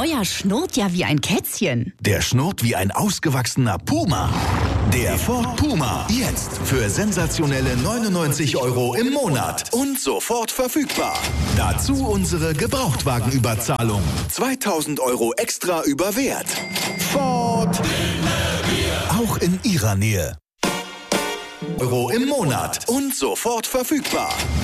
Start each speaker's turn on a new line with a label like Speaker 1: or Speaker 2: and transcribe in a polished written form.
Speaker 1: euer schnurrt ja wie ein Kätzchen.
Speaker 2: Der schnurrt wie ein ausgewachsener Puma. Der Ford Puma. Jetzt für sensationelle 99 € im Monat. Und sofort verfügbar. Dazu unsere Gebrauchtwagenüberzahlung. 2000 € extra über Wert. Ford. Auch in Ihrer Nähe. Euro im Monat. Und sofort verfügbar.